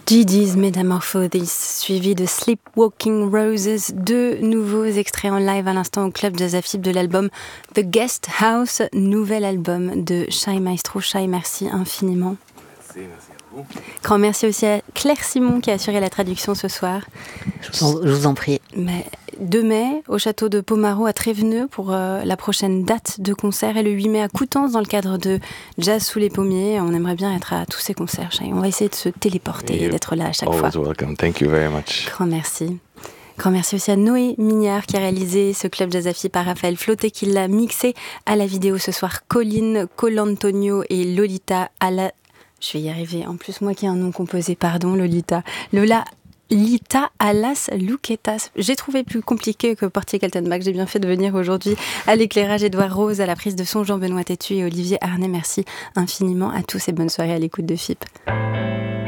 Gigi's Metamorphosis, suivi de Sleepwalking Roses, 2 nouveaux extraits en live à l'instant au Club Jazz Afib de l'album The Guest House, nouvel album de Shai Maestro. Shai, merci infiniment. Merci à vous. Grand merci aussi à Claire Simon qui a assuré la traduction ce soir. Je vous en prie. 2 mai, au château de Pomarot à Tréveneux pour la prochaine date de concert, et le 8 mai à Coutances dans le cadre de Jazz sous les pommiers. On aimerait bien être à tous ces concerts, Shai. On va essayer de se téléporter et d'être là à chaque fois. Always welcome. Thank you very much. Grand merci. Grand merci aussi à Noé Mignard qui a réalisé ce Club Jazz Afib, par Raphaël Flauté qui l'a mixé à la vidéo ce soir. Colline, Colantonio et Lolita Je vais y arriver. En plus, moi qui ai un nom composé, pardon, Lolita Alas Luquetas. J'ai trouvé plus compliqué que Portier Kaltenbach. J'ai bien fait de venir aujourd'hui à l'éclairage. Édouard Rose à la prise de son, Jean-Benoît Tétu et Olivier Arnay. Merci infiniment à tous et bonne soirée à l'écoute de FIP.